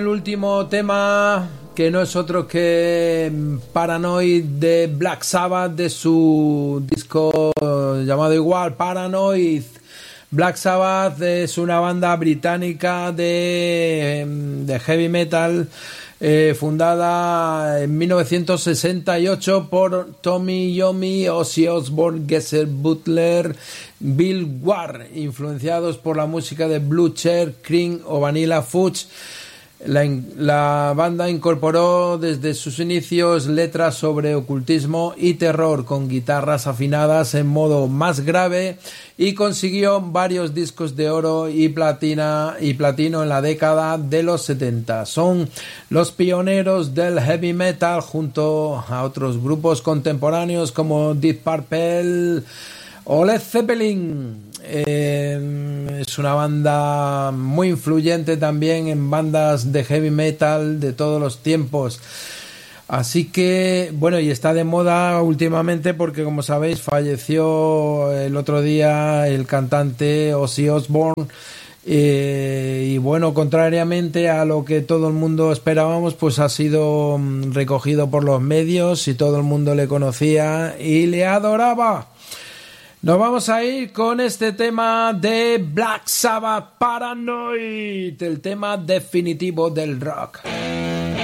El último tema, que no es otro que Paranoid de Black Sabbath, de su disco llamado igual, Paranoid. Black Sabbath es una banda británica de heavy metal fundada en 1968 por Tommy Iommi, Ozzy Osbourne, Geezer Butler, Bill Ward, influenciados por la música de Blue Cheer, Cream o Vanilla Fudge. La banda incorporó desde sus inicios letras sobre ocultismo y terror con guitarras afinadas en modo más grave y consiguió varios discos de oro y platino en la década de los 70. Son los pioneros del heavy metal junto a otros grupos contemporáneos como Deep Purple o Led Zeppelin. Es una banda muy influyente también en bandas de heavy metal de todos los tiempos. Así que, bueno, y está de moda últimamente porque, como sabéis, falleció el otro día el cantante Ozzy Osbourne. Y bueno, contrariamente a lo que todo el mundo esperábamos, pues ha sido recogido por los medios y todo el mundo le conocía y le adoraba. Nos vamos a ir con este tema de Black Sabbath, Paranoid, el tema definitivo del rock.